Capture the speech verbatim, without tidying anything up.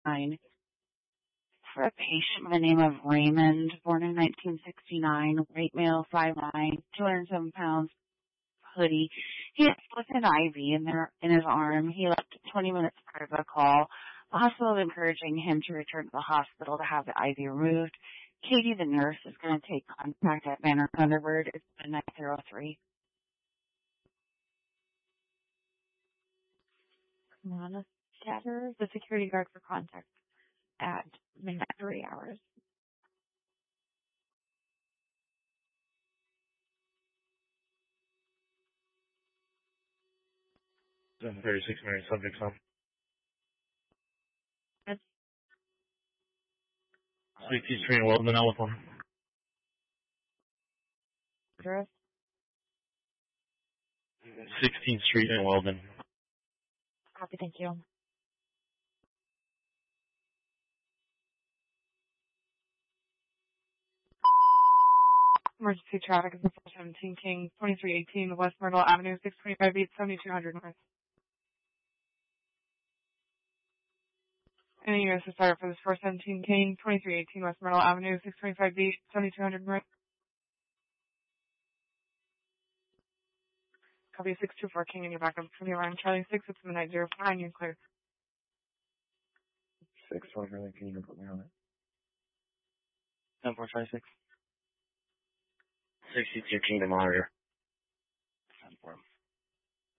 nine for a patient by the name of Raymond, born in nineteen sixty-nine, white male, five nine, two hundred seven pounds, hoodie. He had split an I V in there in his arm. He left twenty minutes prior to the call. The hospital is encouraging him to return to the hospital to have the I V removed. Katie, the nurse, is going to take contact at Banner Thunderbird. It's nine zero three. Lana Shatter, the security guard for contact at midnight three hours. thirty-six minute subject home. That's sixteenth Street in Weldon, California. address. sixteenth Street in Weldon. Copy, thank you. Emergency traffic is four seventeen King, twenty-three eighteen West Myrtle Avenue, six twenty-five East, seventy-two hundred North. Any U S is started for this four seventeen King, twenty-three eighteen West Myrtle Avenue, six twenty-five East, seventy-two hundred North. Copy six two four King, and you're back up from your line. Charlie six, it's midnight zero four, and you're clear. six four, really, can you put me on it? ten four five six. sixty-two Kingdom Monitor. ten four.